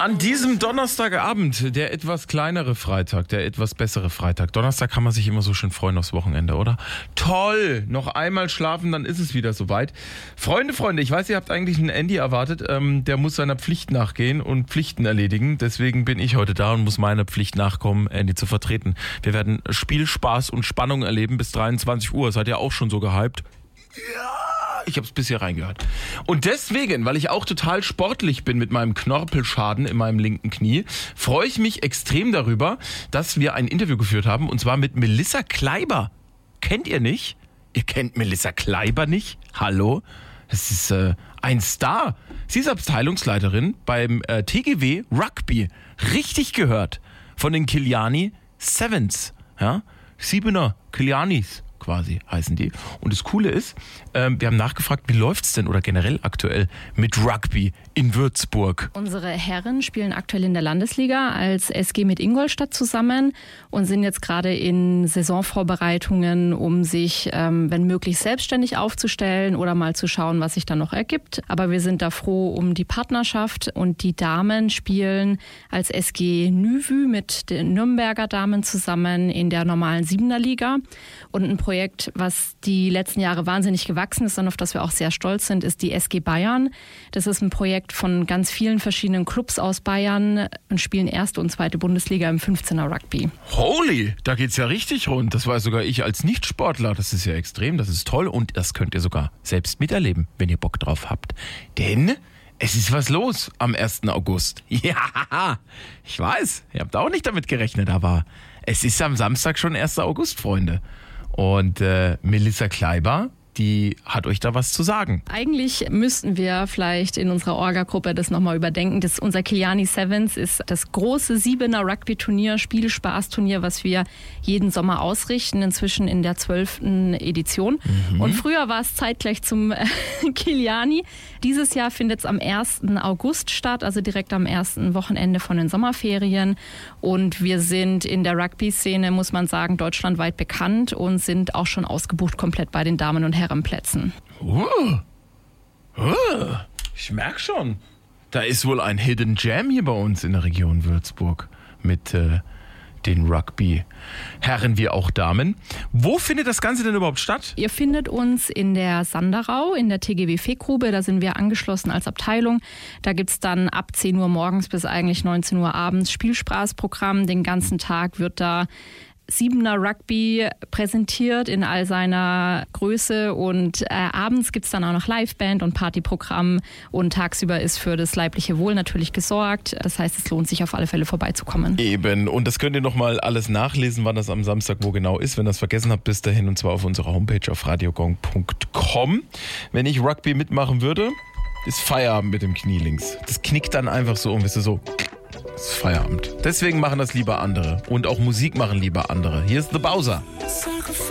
An diesem Donnerstagabend, der etwas kleinere Freitag, der etwas bessere Freitag. Donnerstag kann man sich immer so schön freuen aufs Wochenende, oder? Toll! Noch einmal schlafen, dann ist es wieder soweit. Freunde, ich weiß, ihr habt eigentlich einen Andy erwartet. Der muss seiner Pflicht nachgehen und Pflichten erledigen. Deswegen bin ich heute da und muss meiner Pflicht nachkommen, Andy zu vertreten. Wir werden Spiel, Spaß und Spannung erleben bis 23 Uhr. Seid ihr auch schon so gehypt? Ja! Ich habe es bisher reingehört. Und deswegen, weil ich auch total sportlich bin mit meinem Knorpelschaden in meinem linken Knie, freue ich mich extrem darüber, dass wir ein Interview geführt haben, und zwar mit Melissa Kleiber. Kennt ihr nicht? Ihr kennt Melissa Kleiber nicht? Hallo? Das ist ein Star. Sie ist Abteilungsleiterin beim TGW Rugby. Richtig gehört. Von den Kiliani Sevens. Ja? Siebener Kilianis quasi heißen die. Und das Coole ist, wir haben nachgefragt, wie läuft's denn oder generell aktuell mit Rugby in Würzburg? Unsere Herren spielen aktuell in der Landesliga als SG mit Ingolstadt zusammen und sind jetzt gerade in Saisonvorbereitungen, um sich, wenn möglich, selbstständig aufzustellen oder mal zu schauen, was sich da noch ergibt. Aber wir sind da froh um die Partnerschaft, und die Damen spielen als SG Nüvü mit den Nürnberger Damen zusammen in der normalen 7er Liga. Und ein Projekt, was die letzten Jahre wahnsinnig gewachsen ist und auf das wir auch sehr stolz sind, ist die SG Bayern. Das ist ein Projekt von ganz vielen verschiedenen Clubs aus Bayern und spielen erste und zweite Bundesliga im 15er Rugby. Holy, da geht's ja richtig rund. Das weiß sogar ich als Nichtsportler. Das ist ja extrem, das ist toll, und das könnt ihr sogar selbst miterleben, wenn ihr Bock drauf habt. Denn es ist was los am 1. August. Ja, ich weiß, ihr habt auch nicht damit gerechnet, aber es ist am Samstag schon 1. August, Freunde. Und Melissa Kleiber, die hat euch da was zu sagen. Eigentlich müssten wir vielleicht in unserer Orga-Gruppe das nochmal überdenken. Unser Kiliani Sevens ist das große 7er Rugby-Turnier, Spielspaß-Turnier, was wir jeden Sommer ausrichten, inzwischen in der 12. Edition. Und früher war es zeitgleich zum Kiliani. Dieses Jahr findet es am 1. August statt, also direkt am ersten Wochenende von den Sommerferien. Und wir sind in der Rugby-Szene, muss man sagen, deutschlandweit bekannt und sind auch schon ausgebucht komplett bei den Damen- und Herrenplätzen. Ich merke schon, da ist wohl ein Hidden Gem hier bei uns in der Region Würzburg mit den Rugby-Herren wie auch Damen. Wo findet das Ganze denn überhaupt statt? Ihr findet uns in der Sanderau, in der TGW Feegrube. Da sind wir angeschlossen als Abteilung. Da gibt es dann ab 10 Uhr morgens bis eigentlich 19 Uhr abends Spielspaßprogramm. Den ganzen Tag wird da 7er Rugby präsentiert in all seiner Größe, und abends gibt es dann auch noch Liveband und Partyprogramm, und tagsüber ist für das leibliche Wohl natürlich gesorgt. Das heißt, es lohnt sich auf alle Fälle vorbeizukommen. Eben, und das könnt ihr nochmal alles nachlesen, wann das am Samstag wo genau ist, wenn ihr das vergessen habt bis dahin, und zwar auf unserer Homepage auf radiogong.com. Wenn ich Rugby mitmachen würde, ist Feierabend mit dem Knie links. Das knickt dann einfach so wisst ihr, so. Das ist Feierabend. Deswegen machen das lieber andere. Und auch Musik machen lieber andere. Hier ist The Bowser.